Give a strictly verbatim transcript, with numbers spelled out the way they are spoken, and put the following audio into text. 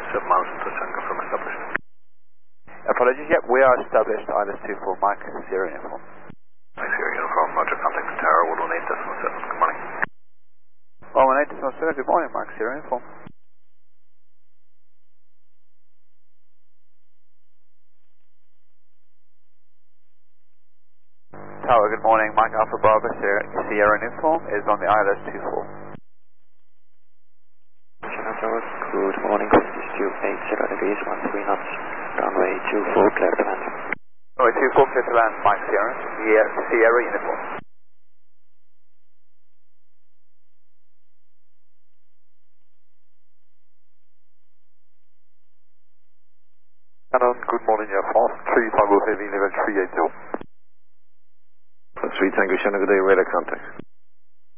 seven miles to Tango from established. Apologies, yep, we are established, I L S two four, Mike, Sierra Uniform. Sierra Uniform, Roger, contact Tower, one one eight decimal seven, good morning. one one eight decimal seven, good morning, Mike, Sierra Uniform. Tower, good morning, Mike Alpha Bravo, Sierra, Sierra Uniform is on the I L S two four. Tower, good morning, altitude eight zero degrees, one three knots, runway two four, clear to land. Runway two four, clear to land, Mike Sierra, Sierra, Sierra Uniform. Canon, good morning, Air France, three Tango Heavy, level three eight zero. three Tango, Shannon, good day, radar contact.